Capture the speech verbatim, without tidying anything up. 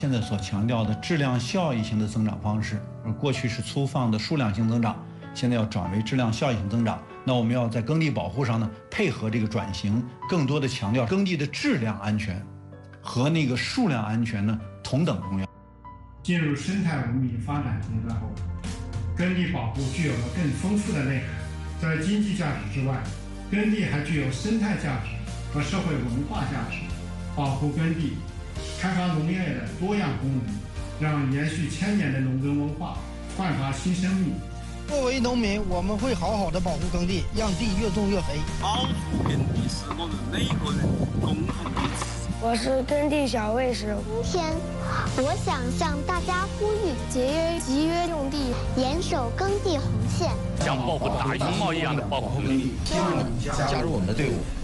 现在所强调的质量效益型的增长方式，而过去是粗放的数量型增长，现在要转为质量效益型增长。那我们要在耕地保护上呢，配合这个转型，更多的强调耕地的质量安全和那个数量安全呢同等重要。 进入生态文明发展阶段后，耕地保护具有了更丰富的内涵。在经济价值之外，耕地还具有生态价值和社会文化价值。保护耕地，开发农业的多样功能，让延续千年的农耕文化焕发新生命。 作为农民，我们会好好的保护耕地，让地越种越肥。 保护耕地是我们每个人共同的责任。 我是耕地小卫士。 今天，我想向大家呼吁： 节约集约用地， 严守耕地红线， 像保护大熊猫一样的保护耕地。 希望你加入我们的队伍。